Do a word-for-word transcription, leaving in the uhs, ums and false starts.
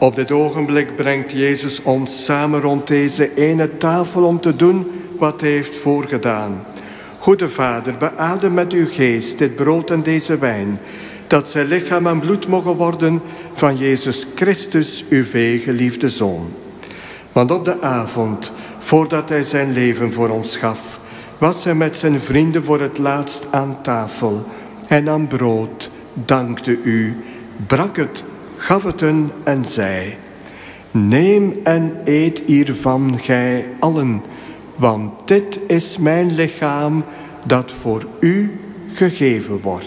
Op dit ogenblik brengt Jezus ons samen rond deze ene tafel om te doen wat hij heeft voorgedaan. Goede Vader, beadem met uw geest dit brood en deze wijn, dat zij lichaam en bloed mogen worden van Jezus Christus, uw geliefde Zoon. Want op de avond, voordat hij zijn leven voor ons gaf, was hij met zijn vrienden voor het laatst aan tafel. Hij nam brood, dankte u, brak het, gaf het hun en zei: neem en eet hiervan, gij allen, want dit is mijn lichaam dat voor u gegeven wordt.